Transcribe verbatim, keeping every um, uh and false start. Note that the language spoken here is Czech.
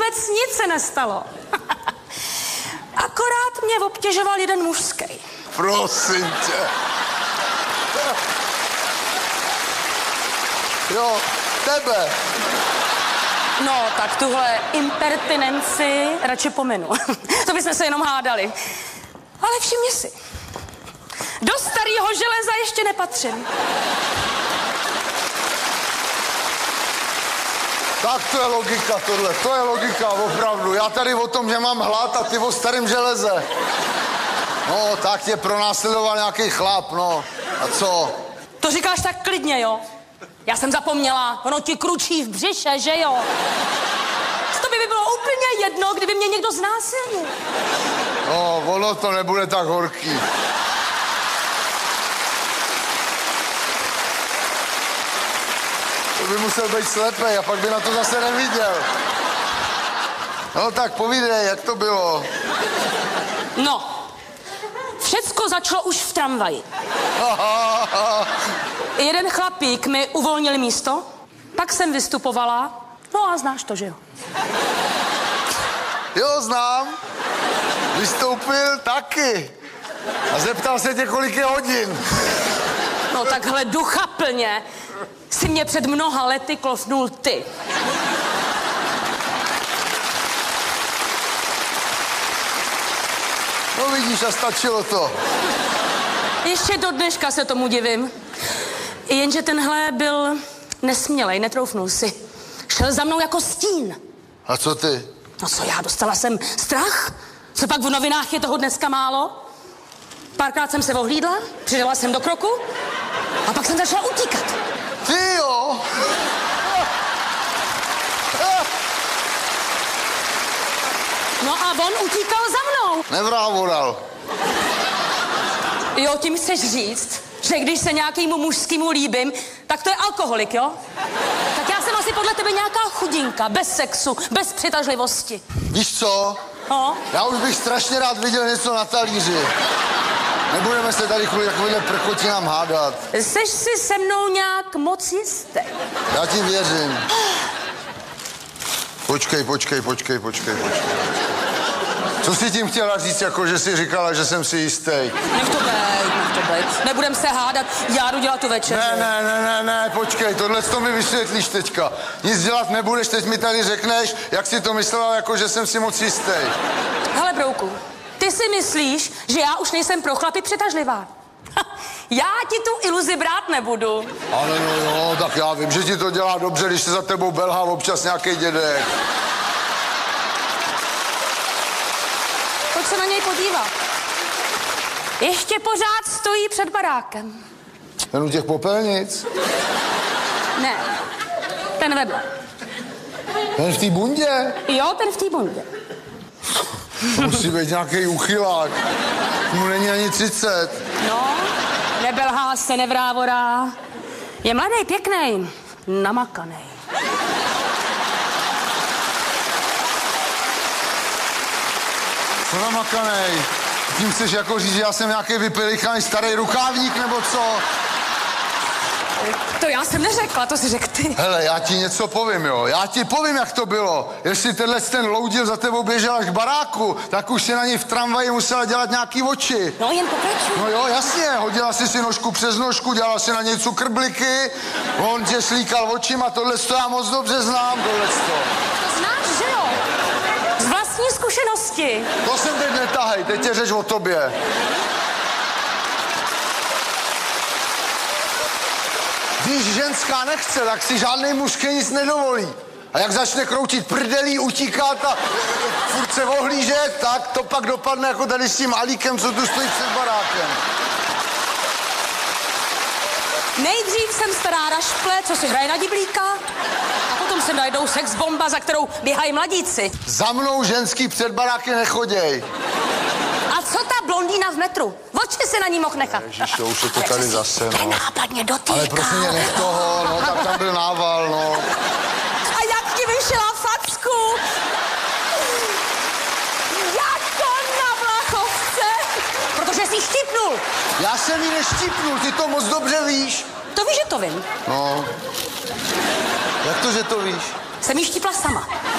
vůbec nic se nestalo. Akorát mě obtěžoval jeden mužský. Prosím tě. Jo, tebe. No, tak tuhle impertinenci radši pominu. To bychom se jenom hádali. Ale všimni si, do starého železa ještě nepatřím. Tak to je logika tohle, to je logika, opravdu. Já tady o tom, že mám hlad a ty o starém železe. No, tak tě pronásledoval nějaký chlap, no. A co? To říkáš tak klidně, jo? Já jsem zapomněla, ono ti kručí v břiše, že jo? To by mi bylo úplně jedno, kdyby mě někdo znásilnil. No, ono to nebude tak horký. To by musel být slepej a pak by na to zase neviděl. No tak povídej, jak to bylo? No, všecko začalo už v tramvaji. Jeden chlapík mi uvolnil místo, pak jsem vystupovala, no a znáš to, že jo? Jo, znám. Vystoupil taky. A zeptal se tě, kolik je hodin. No takhle duchaplně si mě před mnoha lety klofnul ty. No vidíš, a stačilo to. Ještě do dneška se tomu divím. Jenže tenhle byl nesmělej, netroufnul si. Šel za mnou jako stín. A co ty? No co já, dostala jsem strach? Co pak v novinách je toho dneska málo? Párkrát jsem se ohlídla, přidala jsem do kroku a pak jsem začala utíkat. Ty jo! No a on utíkal za mnou. Nevrávoral. Jo, tím chceš říct, že když se nějakému mužskému líbím, tak to je alkoholik, jo? Tak já jsem asi podle tebe nějaká chudinka, bez sexu, bez přitažlivosti. Víš co? No? Já už bych strašně rád viděl něco na talíři. Nebudeme se tady kvůli takovýhle prkotinám hádat. Seš si se mnou nějak moc jistý? Já ti věřím. Počkej, počkej, počkej, počkej, počkej. Co jsi tím chtěla říct, jako že jsi říkala, že jsem si jistý? Nech to bejt, nech to bejt. Nebudem se hádat, já jdu dělat tu večeři. Ne, ne, ne, ne, ne, počkej, tohle to mi vysvětlíš teďka. Nic dělat nebudeš, teď mi tady řekneš, jak jsi to myslela, jako že jsem si moc jistý. Hele, brouku, ty si myslíš, že já už nejsem pro chlapy přitažlivá? Já ti tu iluzi brát nebudu. Ale no jo, tak já vím, že ti to dělá dobře, když se za tebou belhá občas nějaký dědek. Pojď se na něj podívat. Ještě pořád stojí před barákem. Ten u těch popelnic? Ne, ten vedle. Ten v té bundě? Jo, ten v té bundě. To musí být nějaký uchylák. Mu není ani třicet. No, nebelhá se, nevrávorá. Je mladý, pěkný, namakaný. Co namakanej? Tím chceš jako říct, že já jsem nějaký vypilichaný starý rukávník, nebo co? To já jsem neřekla, to si řekl ty. Hele, já ti něco povím, jo. Já ti povím, jak to bylo. Jestli tenhle ten loudil za tebou běžel až k baráku, tak už si na něj v tramvaji musela dělat nějaký oči. No, jen pokračuj. No jo, jasně, hodila si si nožku přes nožku, dělala si na něj cukrbliky, on tě slíkal očima, tohle to já moc dobře znám, tohle to. To znáš, že jo? Z vlastní zkušenosti. To jsem teď netahej, teď tě řeč o tobě. Když ženská nechce, tak si žádnej mužský nic nedovolí. A jak začne kroutit prdelí, utíkat a furt se ohlížet, tak to pak dopadne jako tady s tím Alíkem, co tu stojí před barákem. Nejdřív jsem stará rašple, co si hraje na diblíka, a potom se najdou sex bomba, za kterou běhají mladíci. Za mnou ženský před baráky nechoděj. A co ta blondýna v metru? Oči se na ní mohl nechat. Ježiš, to už je to tady zase, no. Nápadně dotýká. Ale prosím mě, nech toho, no, tak tam byl nával, no. A jak ti vyšla facku? Jako na Vlachovce. Protože jsi štipnul. Já jsem ji neštípnul, ty to moc dobře víš. To víš, že to vím. No. Jak to, že to víš? Jsem jí štípla sama.